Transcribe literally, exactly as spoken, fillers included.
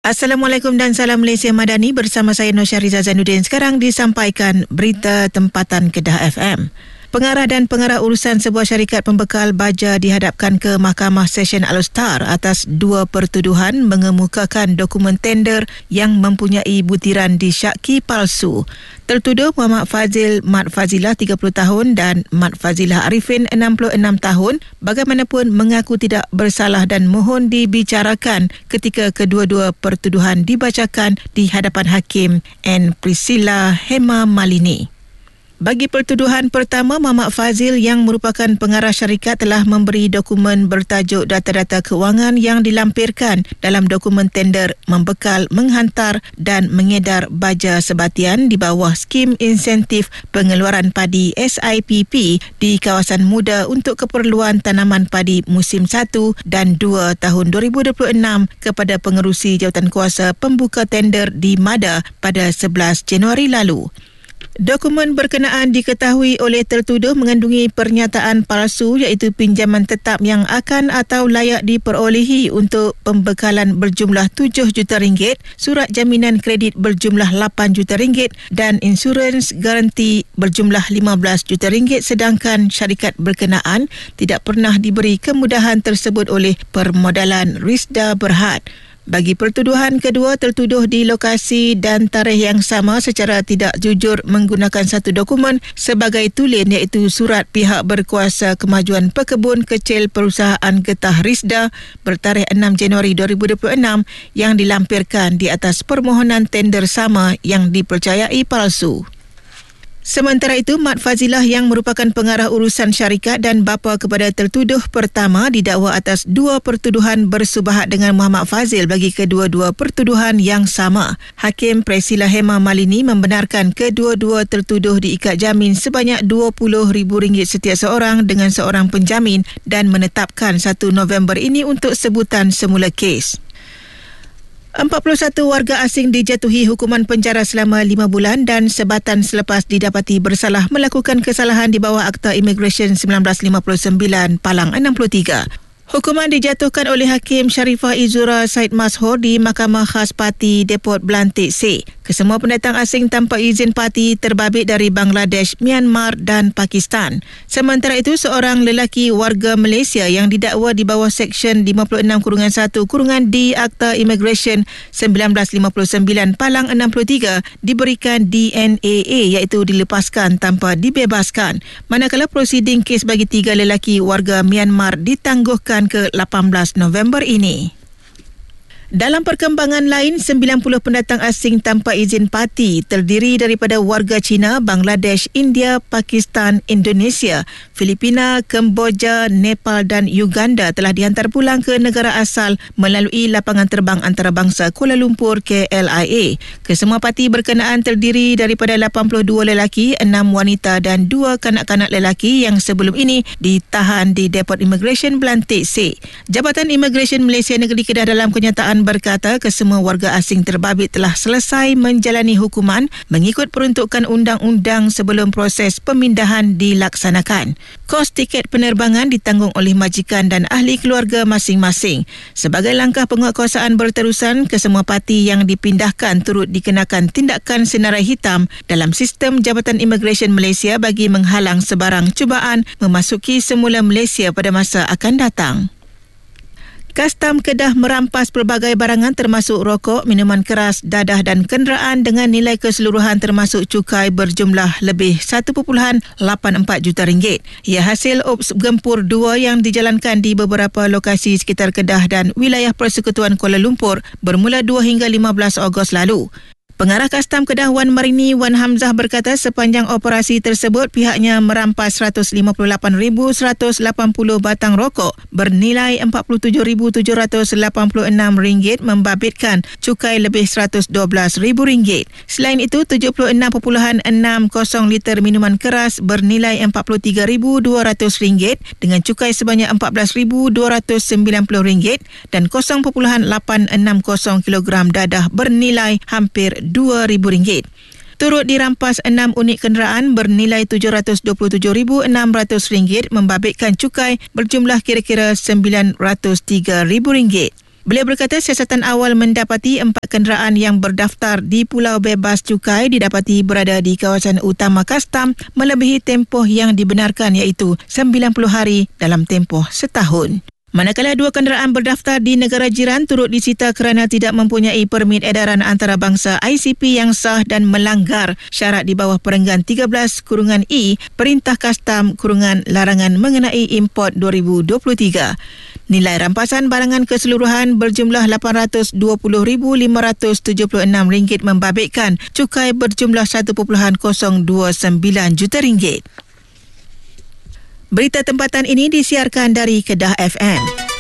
Assalamualaikum dan salam Malaysia Madani, bersama saya Nur Syahriza Zainuddin. Sekarang disampaikan berita tempatan Kedah F M. Pengarah dan pengarah urusan sebuah syarikat pembekal baja dihadapkan ke Mahkamah Session Al-Star atas dua pertuduhan mengemukakan dokumen tender yang mempunyai butiran disyaki palsu. Tertuduh Muhammad Fazil Mat Fazilah tiga puluh tahun dan Mat Fazilah Arifin enam puluh enam tahun bagaimanapun mengaku tidak bersalah dan mohon dibicarakan ketika kedua-dua pertuduhan dibacakan di hadapan Hakim N. Priscilla Hema Malini. Bagi pertuduhan pertama, Muhammad Fazil yang merupakan pengarah syarikat telah memberi dokumen bertajuk data-data kewangan yang dilampirkan dalam dokumen tender membekal, menghantar dan mengedar baja sebatian di bawah skim insentif pengeluaran padi S I P P di kawasan muda untuk keperluan tanaman padi musim satu dan dua tahun dua ribu dua puluh enam kepada pengerusi jawatankuasa pembuka tender di Mada pada sebelas Januari lalu. Dokumen berkenaan diketahui oleh tertuduh mengandungi pernyataan palsu iaitu pinjaman tetap yang akan atau layak diperolehi untuk pembekalan berjumlah tujuh juta ringgit, surat jaminan kredit berjumlah lapan juta ringgit dan insurans garanti berjumlah lima belas juta ringgit, sedangkan syarikat berkenaan tidak pernah diberi kemudahan tersebut oleh Permodalan Risda Berhad. Bagi pertuduhan kedua, tertuduh di lokasi dan tarikh yang sama secara tidak jujur menggunakan satu dokumen sebagai tulen iaitu surat pihak berkuasa kemajuan pekebun kecil perusahaan Getah Risda bertarikh enam Januari dua ribu dua puluh enam yang dilampirkan di atas permohonan tender sama yang dipercayai palsu. Sementara itu, Mat Fazilah yang merupakan pengarah urusan syarikat dan bapa kepada tertuduh pertama didakwa atas dua pertuduhan bersubahat dengan Muhammad Fazil bagi kedua-dua pertuduhan yang sama. Hakim Priscilla Hema Malini membenarkan kedua-dua tertuduh diikat jamin sebanyak dua puluh ribu ringgit setiap seorang dengan seorang penjamin dan menetapkan satu November ini untuk sebutan semula kes. empat puluh satu warga asing dijatuhi hukuman penjara selama lima bulan dan sebatan selepas didapati bersalah melakukan kesalahan di bawah Akta Immigration seribu sembilan ratus lima puluh sembilan Palang enam puluh tiga. Hukuman dijatuhkan oleh Hakim Sharifah Izura Said Mashur di Mahkamah Khas Parti Depot Belantik C. Kesemua pendatang asing tanpa izin parti terbabit dari Bangladesh, Myanmar dan Pakistan. Sementara itu, seorang lelaki warga Malaysia yang didakwa di bawah Seksyen lima puluh enam satu D Akta Immigration seribu sembilan ratus lima puluh sembilan Palang enam puluh tiga diberikan D N A A iaitu dilepaskan tanpa dibebaskan. Manakala prosiding kes bagi tiga lelaki warga Myanmar ditangguhkan ke lapan belas November ini. Dalam perkembangan lain, sembilan puluh pendatang asing tanpa izin parti terdiri daripada warga China, Bangladesh, India, Pakistan, Indonesia, Filipina, Kemboja, Nepal dan Uganda telah dihantar pulang ke negara asal melalui lapangan terbang antarabangsa Kuala Lumpur K L I A. Kesemua parti berkenaan terdiri daripada lapan puluh dua lelaki, enam wanita dan dua kanak-kanak lelaki yang sebelum ini ditahan di Depot Immigration Belantik C. Jabatan Immigration Malaysia Negeri Kedah dalam kenyataan berkata kesemua warga asing terbabit telah selesai menjalani hukuman mengikut peruntukan undang-undang sebelum proses pemindahan dilaksanakan. Kos tiket penerbangan ditanggung oleh majikan dan ahli keluarga masing-masing. Sebagai langkah penguatkuasaan berterusan, kesemua parti yang dipindahkan turut dikenakan tindakan senarai hitam dalam sistem Jabatan Immigration Malaysia bagi menghalang sebarang cubaan memasuki semula Malaysia pada masa akan datang. Kastam Kedah merampas pelbagai barangan termasuk rokok, minuman keras, dadah dan kenderaan dengan nilai keseluruhan termasuk cukai berjumlah lebih satu perpuluhan lapan empat juta ringgit. Ia hasil Ops Gempur dua yang dijalankan di beberapa lokasi sekitar Kedah dan wilayah Persekutuan Kuala Lumpur bermula dua hingga lima belas Ogos lalu. Pengarah Kastam Kedah Wan Marini Wan Hamzah berkata sepanjang operasi tersebut pihaknya merampas seratus lima puluh lapan ribu seratus lapan puluh batang rokok bernilai empat puluh tujuh ribu tujuh ratus lapan puluh enam ringgit membabitkan cukai lebih seratus dua belas ribu ringgit. Selain itu, tujuh puluh enam perpuluhan enam kosong liter minuman keras bernilai empat puluh tiga ribu dua ratus ringgit dengan cukai sebanyak empat belas ribu dua ratus sembilan puluh ringgit dan kosong perpuluhan lapan enam kosong kilogram dadah bernilai hampir dua ribu ringgit. Turut dirampas enam unit kenderaan bernilai tujuh ratus dua puluh tujuh ribu enam ratus ringgit membabitkan cukai berjumlah kira-kira sembilan ratus tiga ribu ringgit. Beliau berkata siasatan awal mendapati empat kenderaan yang berdaftar di Pulau Bebas Cukai didapati berada di kawasan utama kastam melebihi tempoh yang dibenarkan iaitu sembilan puluh hari dalam tempoh setahun. Manakala dua kenderaan berdaftar di negara jiran turut disita kerana tidak mempunyai permit edaran antarabangsa I C P yang sah dan melanggar syarat di bawah perenggan tiga belas kurungan E Perintah Kastam kurungan Larangan mengenai Import dua ribu dua puluh tiga. Nilai rampasan barangan keseluruhan berjumlah lapan ratus dua puluh ribu lima ratus tujuh puluh enam ringgit membabitkan cukai berjumlah satu perpuluhan kosong dua sembilan juta ringgit. Berita tempatan ini disiarkan dari Kedah F M.